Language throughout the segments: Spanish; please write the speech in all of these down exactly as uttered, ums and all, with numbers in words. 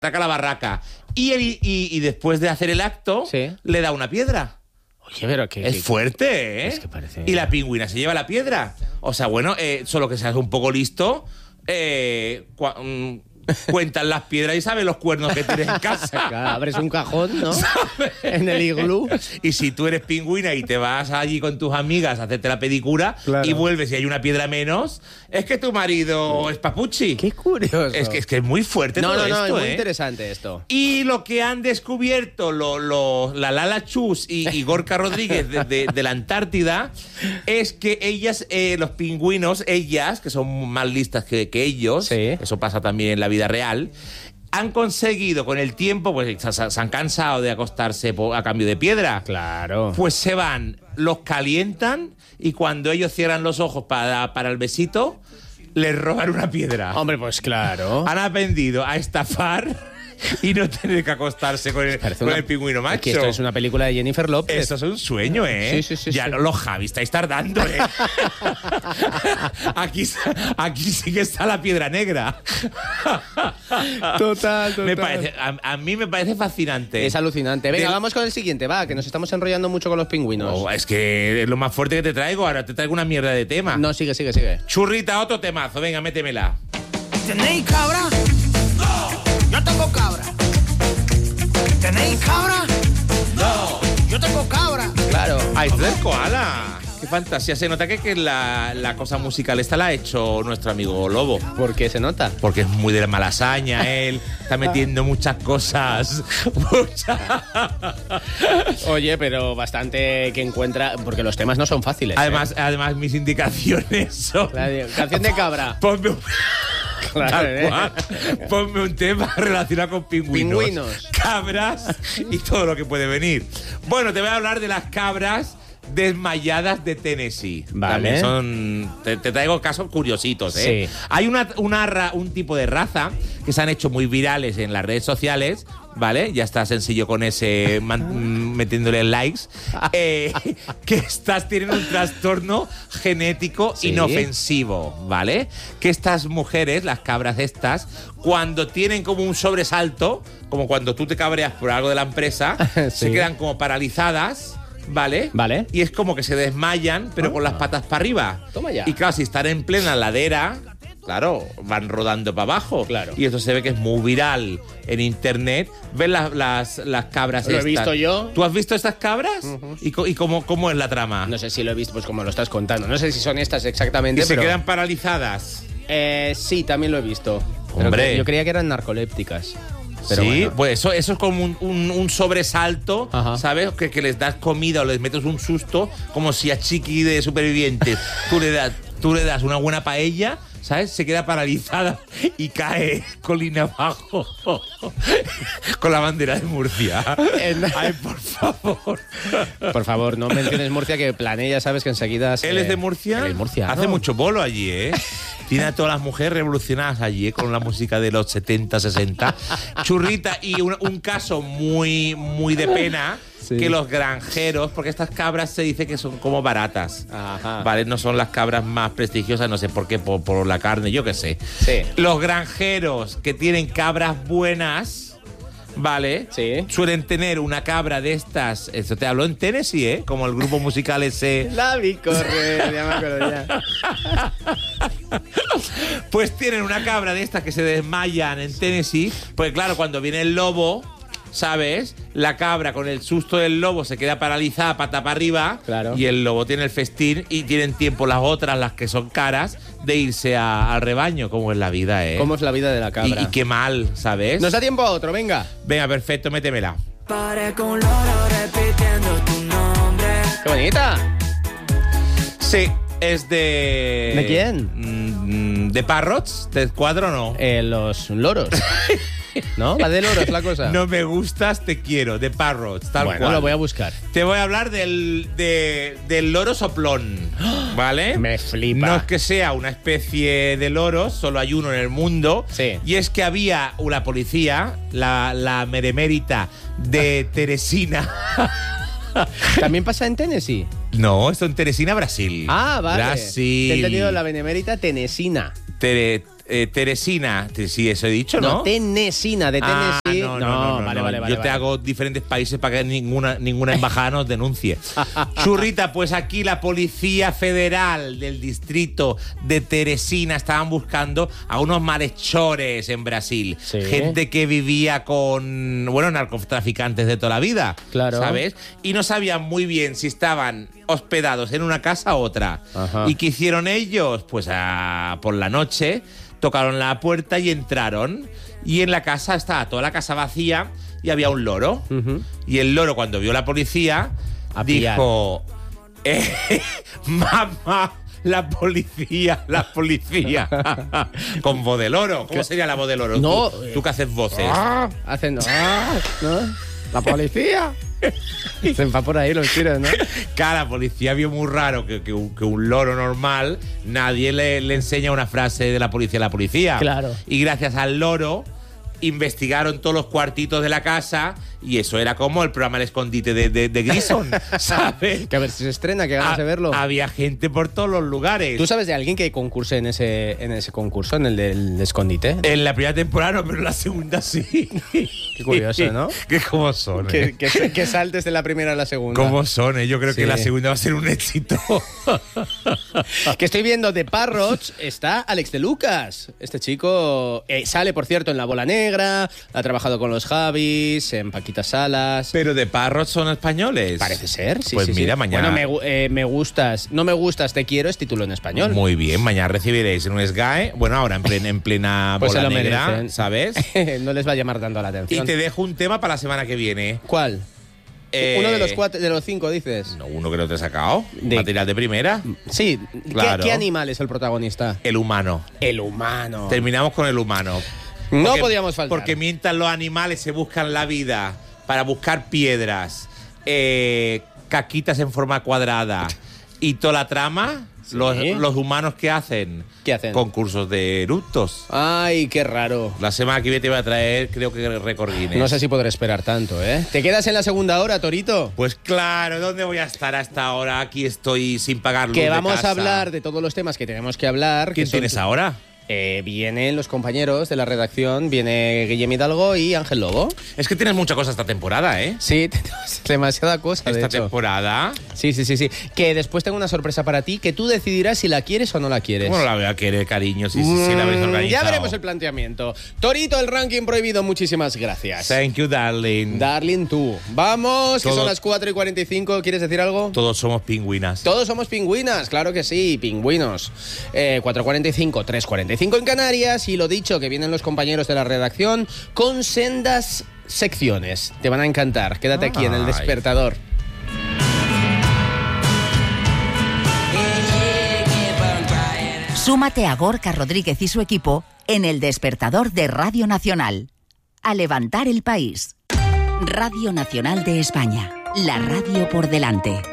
saca la barraca. Y, y, y después de hacer el acto, sí. le da una piedra. Oye, pero que... Es que, fuerte, ¿eh? Es que parece... Y la pingüina se lleva la piedra. O sea, bueno, eh, solo que seas un poco listo, eh, cua, mm, cuentan las piedras y sabes los cuernos que tienes en casa. Claro, abres un cajón, ¿no? ¿Sabes? En el iglú. Y si tú eres pingüina y te vas allí con tus amigas a hacerte la pedicura, claro, y vuelves y hay una piedra menos, es que tu marido es papuchi. Qué curioso. Es que es, que es muy fuerte no, todo no, no, esto, es muy ¿eh? interesante esto. Y lo que han descubierto lo, lo, la Lala Chus y, y Gorka Rodríguez de, de, de la Antártida es que ellas, eh, los pingüinos, ellas, que son más listas que, que ellos, sí. Eso pasa también en la vida real, han conseguido con el tiempo, pues se, se han cansado de acostarse por, a cambio de piedra. Claro. Pues se van, los calientan y cuando ellos cierran los ojos para, para el besito, les roban una piedra. Hombre, pues claro. Han aprendido a estafar y no tener que acostarse con el, con una, el pingüino macho. Es que esto es una película de Jennifer López. Esto es un sueño, ¿eh? Sí, sí, sí. Ya sí. no, los Javi estáis tardando, ¿eh? aquí, aquí sí que está la piedra negra. Total, total. Me parece, a, a mí me parece fascinante. Es alucinante. Venga, Del... vamos con el siguiente, va, que nos estamos enrollando mucho con los pingüinos. Oh, es que es lo más fuerte que te traigo. Ahora te traigo una mierda de tema. No, sigue, sigue, sigue. Churrita, otro temazo. Venga, métemela. ¿Tenéis cabra? No. Yo tengo cabra. ¿Tenéis cabra? No. Yo tengo cabra. Claro. Ahí está el koala. Qué fantasía. Se nota que, que la, la cosa musical esta la ha hecho nuestro amigo Lobo. ¿Por qué se nota? Porque es muy de la malasaña, él está metiendo muchas cosas. Muchas. Oye, pero bastante que encuentra... Porque los temas no son fáciles. Además, ¿eh? además mis indicaciones son... Claro, canción de cabra. Ponme un... Claro, Tal ¿eh? cual. Ponme un tema relacionado con pingüinos, Pingüinos, cabras y todo lo que puede venir. Bueno, te voy a hablar de las cabras desmayadas de Tennessee. Vale. También son, te, te traigo casos curiositos, ¿eh? Sí. Hay una, una ra, un tipo de raza que se han hecho muy virales en las redes sociales, ¿vale? Ya está sencillo con ese man, metiéndole likes. Eh, que estas tienen un trastorno genético ¿Sí? inofensivo, ¿vale? Que estas mujeres, las cabras estas, cuando tienen como un sobresalto, como cuando tú te cabreas por algo de la empresa, sí. se quedan como paralizadas. ¿Vale? Vale. Y es como que se desmayan, pero ah. con las patas para arriba. Toma ya. Y claro, si están en plena ladera, claro, van rodando para abajo. Claro. Y esto se ve que es muy viral en internet. ¿Ves las, las, las cabras Lo estas? he visto yo. ¿Tú has visto estas cabras? Uh-huh. ¿Y, co- y cómo, cómo es la trama? No sé si lo he visto, pues como lo estás contando. No sé si son estas exactamente, ¿Y pero... se quedan paralizadas? Eh, sí, también lo he visto. Hombre. Pero yo creía que eran narcolépticas. Pero sí, bueno. pues eso, eso es como un, un, un sobresalto, Ajá. ¿sabes? Que, que les das comida o les metes un susto, como si a Chiqui de Supervivientes tú le das, tú le das una buena paella, ¿sabes? Se queda paralizada y cae colina abajo con la bandera de Murcia. Ay, por favor. Por favor, no menciones Murcia, que Plané ya sabes que enseguida... Se... ¿Él es de Murcia? Él es murciano. Hace mucho bolo allí, ¿eh? Tiene a todas las mujeres revolucionadas allí, ¿eh? Con la música de los setenta, sesenta. Churrita, y un, un caso muy, muy de pena, sí. Que los granjeros, porque estas cabras se dice que son como baratas, Ajá. ¿vale? No son las cabras más prestigiosas, no sé por qué, por, por la carne, yo qué sé. Sí. Los granjeros que tienen cabras buenas... Vale, sí. Suelen tener una cabra de estas. Eso te hablo en Tennessee, ¿eh? Como el grupo musical ese. La vi correr, ya me acuerdo ya. Pues tienen una cabra de estas que se desmayan en Tennessee. Pues claro, cuando viene el lobo, ¿sabes? La cabra con el susto del lobo se queda paralizada, pata para arriba. Claro. Y el lobo tiene el festín y tienen tiempo las otras, las que son caras, de irse a, al rebaño, como es la vida, ¿eh? ¿Cómo es la vida de la cabra? Y, y qué mal, ¿sabes? Nos da tiempo a otro, venga. Venga, perfecto, métemela. Paré con loro repitiendo tu nombre. ¡Qué bonita! Sí, es de... ¿De quién? ¿De Parrots? ¿De Cuadro no? Eh, los loros. ¿No? Va de loros la cosa. No me gustas, te quiero, de Parrots, tal bueno, cual. lo voy a buscar. Te voy a hablar del, de, del loro soplón, ¿vale? Me flipa. No es que sea una especie de loros, solo hay uno en el mundo. Sí. Y es que había una policía, la, la meremérita de Teresina. ¿También pasa en Tennessee? No, esto en Teresina, Brasil. Ah, vale. Brasil. Te he entendido la benemérita tenesina. Tere, eh, Teresina, sí, eso he dicho, ¿no? No, Tenesina, de Tennessee. Ah, no, no, no, no, vale, no. vale, vale. Yo te vale. hago diferentes países para que ninguna, ninguna embajada nos denuncie. Churrita, pues aquí la Policía Federal del distrito de Teresina estaban buscando a unos malhechores en Brasil. Sí. Gente que vivía con, bueno, narcotraficantes de toda la vida. Claro. ¿Sabes? Y no sabían muy bien si estaban hospedados en una casa u otra. Ajá. ¿Y qué hicieron ellos? Pues a, por la noche tocaron la puerta y entraron. Y en la casa estaba toda la casa vacía y había un loro. Ujú. Y el loro, cuando vio a la policía, A pillar. dijo: eh, mamá, la policía, la policía. Con voz de loro. ¿Cómo sería la voz de loro? No. Tú, tú que haces voces. Ah, haciendo. Ah, ¿no? La policía. Se va por ahí los tiros, ¿no? Claro, la policía vio muy raro que, que, un, que un loro normal, nadie le, le enseña una frase de la policía a la policía. Claro. Y gracias al loro investigaron todos los cuartitos de la casa y eso era como el programa El Escondite de, de, de Grison, ¿sabes? Que a ver si se estrena, que ganas Ha- de verlo. Había gente por todos los lugares. ¿Tú sabes de alguien que concurse en ese, en ese concurso, en el del escondite? En la primera temporada no, pero en la segunda sí. Qué curioso, ¿no? Que cómo son, Que, ¿eh? que, que saltes de la primera a la segunda. ¿Cómo son, eh? Yo creo Sí. que la segunda va a ser un éxito. Que estoy viendo de Parrots, está Alex de Lucas. Este chico eh, sale, por cierto, en La Bola Negra, ha trabajado con los Javis, en Paquita Salas. Pero de Parrot son españoles. Parece ser, sí, Pues sí, sí. mira, mañana- Bueno, me, gu- eh, me gustas, no me gustas, te quiero, es título en español. Muy bien, mañana recibiréis en un S G A E, bueno, ahora en plena, en plena Pues se bola lo negra, merecen. ¿sabes? No les va a llamar tanto la Y atención. te dejo un tema para la semana que viene. ¿Cuál? Eh, Uno de los cuatro, de los cinco, dices. No, uno que no te he sacado. De- Material de primera. Sí. ¿Qué- Claro. ¿Qué, animal es el protagonista? El humano. El humano. Terminamos con el humano. No Porque- podíamos faltar. Porque mientras los animales se buscan la vida para buscar piedras, eh, caquitas en forma cuadrada y toda la trama, Sí. los, los humanos ¿qué hacen? ¿Qué hacen? Concursos de eructos. Ay, qué raro. La semana que viene te voy a traer, creo que récord Guinness. No sé si podré esperar tanto, ¿eh? ¿Te quedas en la segunda hora, Torito? Pues claro, ¿dónde voy a estar hasta ahora? Aquí estoy sin pagar luz Que de vamos casa. a hablar de todos los temas que tenemos que hablar. ¿Quién que son- tienes ahora? Eh, vienen los compañeros de la redacción, viene Guillem Hidalgo y Ángel Lobo. Es que tienes mucha cosa esta temporada, ¿eh? Sí, tenemos demasiada cosa, de Esta hecho. temporada. Sí, sí, sí, sí. Que después tengo una sorpresa para ti, que tú decidirás si la quieres o no la quieres. ¿Cómo no la voy a querer, cariño? Si, si, si la habéis Mm, organizado. ya veremos el planteamiento. Torito, el ranking prohibido, muchísimas gracias. Thank you, darling. Darling, tú. Vamos, que Todo- son las cuatro y cuarenta y cinco. ¿Quieres decir algo? Todos somos pingüinas. Todos somos pingüinas, claro que sí, pingüinos. Eh, cuatro cuarenta y cinco, tres cuarenta y cinco en Canarias. Y lo dicho, que vienen los compañeros de la redacción con sendas secciones. Te van a encantar. Quédate aquí en El Ay. Despertador. Súmate a Gorka Rodríguez y su equipo en El Despertador de Radio Nacional. A levantar el país. Radio Nacional de España. La radio por delante.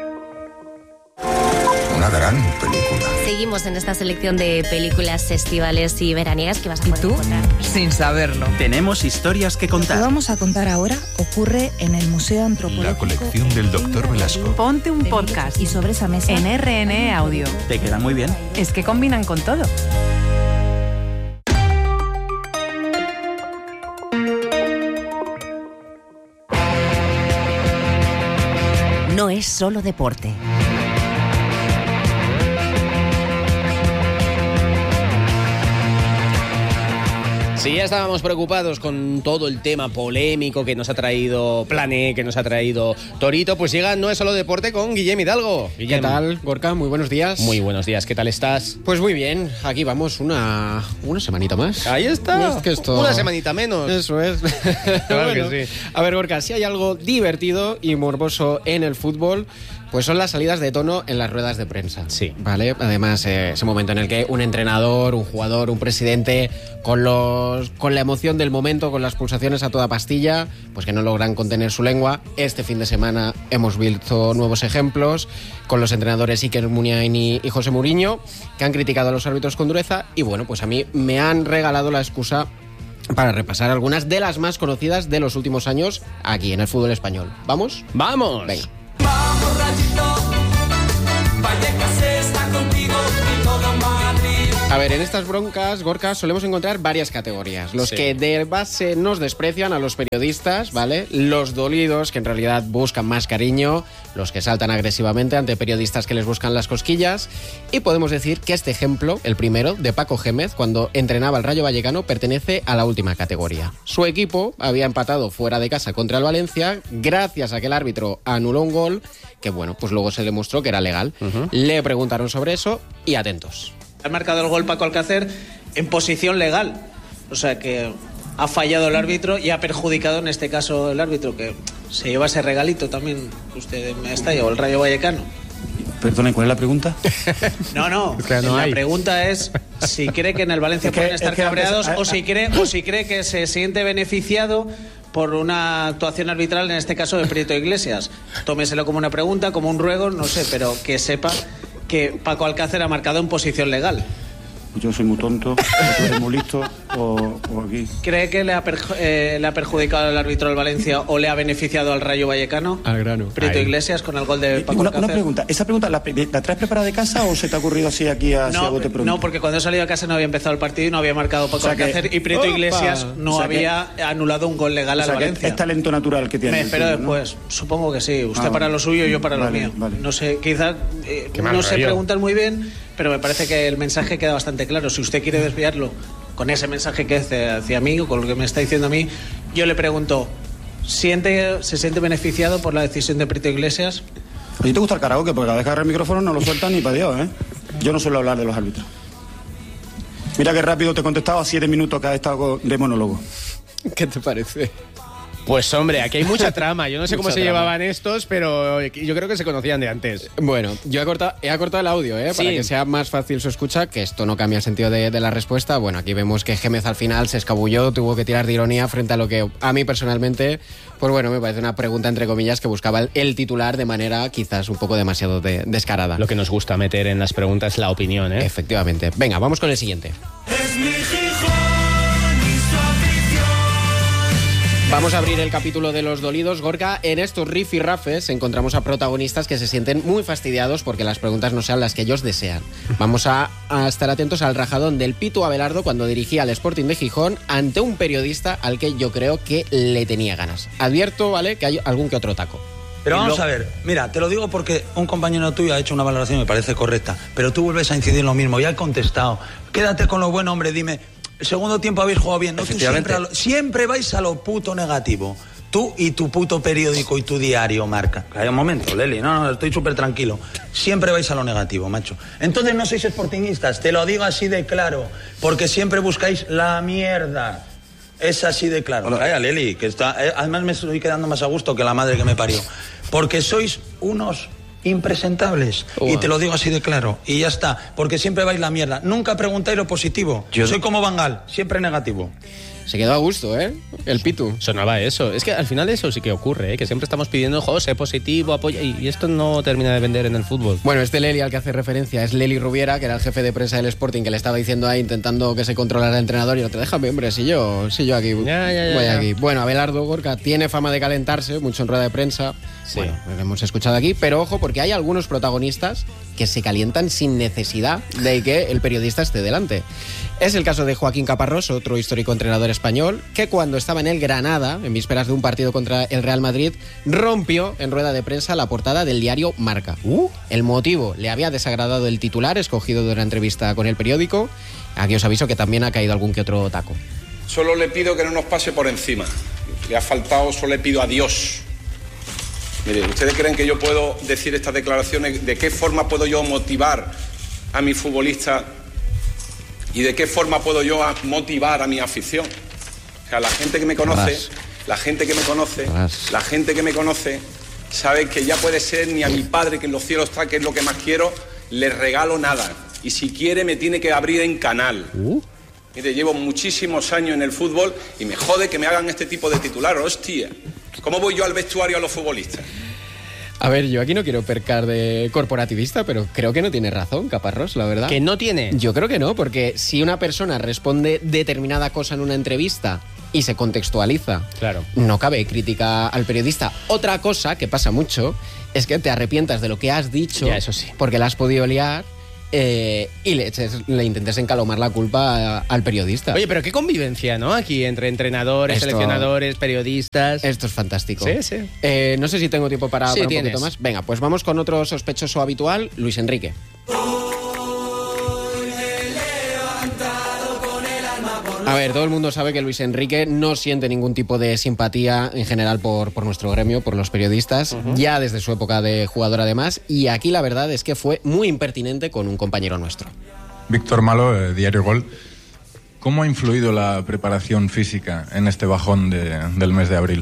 Una gran película. Seguimos en esta selección de películas estivales y veraniegas que vas a ¿Y poder tú? encontrar. Sin saberlo. Tenemos historias que Lo que contar. vamos a contar ahora ocurre en el Museo Antropológico. La colección del doctor Velasco. Ponte un podcast Y sobre esa mesa en R N E Audio. Te queda muy bien. Es que combinan con todo. No es solo deporte. Sí, ya estábamos preocupados con todo el tema polémico que nos ha traído Plané, que nos ha traído Torito, pues llega No es solo deporte con Guillem Hidalgo. ¿Qué Guillem, tal, Gorka? Muy buenos días. muy buenos días, ¿qué tal estás? Pues muy bien, aquí vamos una, una semanita más. Ahí está, Es que esto- una semanita menos. Eso es. Claro que Bueno, sí. A ver, Gorka, si hay algo divertido y morboso en el fútbol, pues son las salidas de tono en las ruedas de prensa. Sí. ¿Vale? Además, eh, ese momento en el que un entrenador, un jugador, un presidente, con, los, con la emoción del momento, con las pulsaciones a toda pastilla, pues que no logran contener su lengua. Este fin de semana hemos visto nuevos ejemplos con los entrenadores Iker Muniain y José Mourinho, que han criticado a los árbitros con dureza. Y bueno, pues a mí me han regalado la excusa para repasar algunas de las más conocidas de los últimos años aquí en el fútbol español. ¿Vamos? ¡Vamos! Venga. Vallecas está contigo y todo Madrid. A ver, en estas broncas, Gorka, solemos encontrar varias categorías. Los Sí. que de base nos desprecian a los periodistas, ¿vale? Los dolidos, que en realidad buscan más cariño. Los que saltan agresivamente ante periodistas que les buscan las cosquillas. Y podemos decir que este ejemplo, el primero, de Paco Gémez, cuando entrenaba al Rayo Vallecano, pertenece a la última categoría. Su equipo había empatado fuera de casa contra el Valencia, gracias a que el árbitro anuló un gol, que bueno, pues luego se demostró que era legal. Uh-huh. Le preguntaron sobre eso y atentos. Ha marcado el gol Paco Alcácer en posición legal. O sea que ha fallado el árbitro y ha perjudicado en este caso el árbitro, que se lleva ese regalito también que usted me está llevando, el Rayo Vallecano. Perdone, ¿cuál es la pregunta? No, no, Es que no la hay. pregunta es si cree que en el Valencia Es que- pueden estar es que antes- cabreados a- o si cree o si cree que se siente beneficiado por una actuación arbitral, en este caso de Prieto Iglesias. Tómeselo como una pregunta, como un ruego, no sé, pero que sepa que Paco Alcácer ha marcado en posición legal. Yo soy muy tonto, o tú eres muy listo, o, o aquí. ¿Cree que le ha, perju- eh, le ha perjudicado al árbitro del Valencia o le ha beneficiado al Rayo Vallecano? Al grano. Prieto Ahí. Iglesias con el gol de Paco Una, Alcácer. una pregunta, ¿esa pregunta la, la traes preparada de casa o se te ha ocurrido así aquí a No, bote pronto? no, porque cuando he salido a casa no había empezado el partido y no había marcado Paco O sea que- Alcácer y Prieto ¡Opa! Iglesias no O sea que- había anulado un gol legal O sea, al que Valencia. es talento natural que tiene. Me espero entiendo, ¿no? después, supongo que sí. Usted Ah, para vale. lo suyo y yo para Vale, lo mío. vale. No sé, quizás eh, Qué mal no se rollo. preguntan muy bien, pero me parece que el mensaje queda bastante claro. Si usted quiere desviarlo con ese mensaje que hace hacia mí o con lo que me está diciendo a mí, yo le pregunto, ¿siente, ¿se siente beneficiado por la decisión de Prieto Iglesias? ¿A ti te gusta el karaoke? Porque cada vez que agarra el micrófono no lo sueltan ni para Dios, ¿eh? Yo no suelo hablar de los árbitros. Mira qué rápido te he contestado a siete minutos que has estado de monólogo. ¿Qué te parece? Pues hombre, aquí hay mucha trama. Yo no sé cómo Mucha se trama. llevaban estos, pero yo creo que se conocían de antes. Bueno, yo he cortado, he acortado el audio, ¿eh? Para Sí. que sea más fácil su escucha, que esto no cambia el sentido de, de la respuesta. Bueno, aquí vemos que Gémez al final se escabulló, tuvo que tirar de ironía frente a lo que a mí personalmente, pues bueno, me parece una pregunta entre comillas que buscaba el, el titular de manera quizás un poco demasiado de- descarada. Lo que nos gusta meter en las preguntas es la opinión, ¿eh? Efectivamente. Venga, vamos con el siguiente. Vamos a abrir el capítulo de los dolidos, Gorka. En estos rifirrafes encontramos a protagonistas que se sienten muy fastidiados porque las preguntas no sean las que ellos desean. Vamos a, a estar atentos al rajadón del Pitu Abelardo cuando dirigía al Sporting de Gijón ante un periodista al que yo creo que le tenía ganas. Advierto, ¿vale?, que hay algún que otro taco. Pero Y vamos lo- a ver, mira, te lo digo porque un compañero tuyo ha hecho una valoración y me parece correcta, pero tú vuelves a incidir en lo mismo, ya he contestado. Quédate con lo bueno, hombre, dime, el segundo tiempo habéis jugado bien, no, tú siempre, a lo- siempre vais a lo puto negativo. Tú y tu puto periódico y tu diario, Marca. Calla un momento, Leli, no, no, estoy súper tranquilo. Siempre vais a lo negativo, macho. Entonces no sois sportingistas, te lo digo así de claro, porque siempre buscáis la mierda. Es así de claro. Calla, Leli, que está... eh, además me estoy quedando más a gusto que la madre que me parió. Porque sois unos impresentables. Y te lo digo así de claro. Y ya está. Porque siempre vais la mierda. Nunca preguntáis lo positivo. Yo soy como Van Gaal, siempre negativo. Se quedó a gusto, ¿eh? El Pitu. Sonaba eso. Es que al final eso sí que ocurre, ¿eh? Que siempre estamos pidiendo, jo, sé positivo, apoya. Y esto no termina de vender en el fútbol. Bueno, este Leli al que hace referencia es Leli Rubiera, que era el jefe de prensa del Sporting, que le estaba diciendo ahí, intentando que se controlara el entrenador, y no te déjame, hombre, si yo, si yo aquí Ya, ya, ya, voy ya. aquí. Bueno, Abelardo, Gorka, tiene fama de calentarse, mucho en rueda de prensa. Sí. Bueno, lo hemos escuchado aquí, pero ojo, porque hay algunos protagonistas que se calientan sin necesidad de que el periodista esté delante. Es el caso de Joaquín Caparrós, otro histórico entrenador español, que cuando estaba en el Granada, en vísperas de un partido contra el Real Madrid, rompió en rueda de prensa la portada del diario Marca. Uh. El motivo, le había desagradado el titular escogido de una entrevista con el periódico. Aquí os aviso que también ha caído algún que otro taco. Solo le pido que no nos pase por encima. Le ha faltado, solo le pido a Dios. Mire, ¿ustedes creen que yo puedo decir estas declaraciones? ¿De qué forma puedo yo motivar a mi futbolista? ¿Y de qué forma puedo yo a- motivar a mi afición? O sea, la gente que me conoce, Ras. la gente que me conoce, Ras. la gente que me conoce, sabe que ya puede ser ni a mi padre, que en los cielos está, que es lo que más quiero, le regalo nada. Y si quiere me tiene que abrir en canal. Mire, llevo muchísimos años en el fútbol y me jode que me hagan este tipo de titular. Hostia, ¿cómo voy yo al vestuario a los futbolistas? A ver, yo aquí no quiero percar de corporativista, pero creo que no tiene razón, Caparrós, la verdad. ¿Que no tiene? Yo creo que no, porque si una persona responde determinada cosa en una entrevista y se contextualiza, Claro. no cabe crítica al periodista. Otra cosa que pasa mucho es que te arrepientas de lo que has dicho, Ya, eso sí. porque la has podido liar eh, y le, eches, le intentes encalomar la culpa a, al periodista. Oye, pero qué convivencia, ¿no? Aquí entre entrenadores, esto, seleccionadores, periodistas. Esto es fantástico. Sí, sí. Eh, no sé si tengo tiempo para, sí, para un tienes. poquito más. Venga, pues vamos con otro sospechoso habitual, Luis Enrique. A ver, todo el mundo sabe que Luis Enrique no siente ningún tipo de simpatía en general por, por nuestro gremio, por los periodistas, uh-huh. ya desde su época de jugador además, y aquí la verdad es que fue muy impertinente con un compañero nuestro. Víctor Malo, eh, Diario Gol. ¿Cómo ha influido la preparación física en este bajón de, del mes de abril?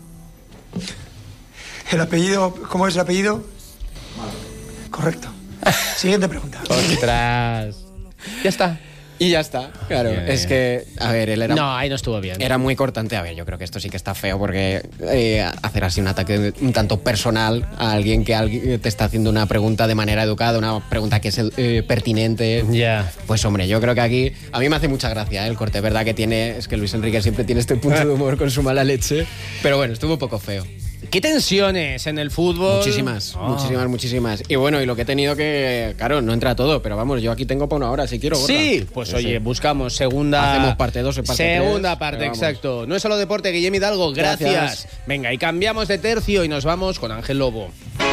¿El apellido? ¿Cómo es el apellido? Malo. Correcto. Siguiente pregunta. ¡Ostras! Ya está. Y ya está, claro. Bien. Es que, a ver, él era... No, ahí no estuvo bien. Era muy cortante. A ver, yo creo que esto sí que está feo porque eh, hacer así un ataque un tanto personal a alguien que alguien te está haciendo una pregunta de manera educada, una pregunta que es eh, pertinente. Ya. Yeah. Pues hombre, yo creo que aquí... A mí me hace mucha gracia ¿eh? el corte, ¿verdad? Que tiene... Es que Luis Enrique siempre tiene este punto de humor con su mala leche. Pero bueno, estuvo un poco feo. ¿Qué tensiones en el fútbol? Muchísimas, oh. muchísimas, muchísimas. Y bueno, y lo que he tenido que... Claro, no entra todo, pero vamos, yo aquí tengo para una hora, si quiero. Gorda. Sí, pues sí, oye, sí. buscamos segunda... Hacemos parte dos y parte tres. Segunda parte, exacto. No es solo deporte, Guillem Hidalgo, gracias. gracias. Venga, y cambiamos de tercio y nos vamos con Ángel Lobo.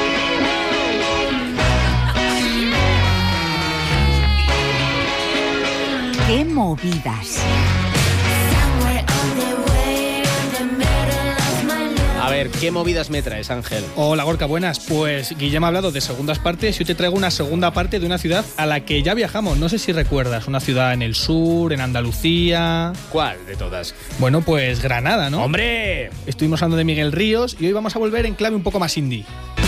¡Qué movidas! A ver, ¿qué movidas me traes, Ángel? Hola, Gorka, buenas. Pues Guillem ha hablado de segundas partes y hoy te traigo una segunda parte de una ciudad a la que ya viajamos. No sé si recuerdas, una ciudad en el sur, en Andalucía... ¿Cuál de todas? Bueno, pues Granada, ¿no? ¡Hombre! Estuvimos hablando de Miguel Ríos y hoy vamos a volver en clave un poco más indie.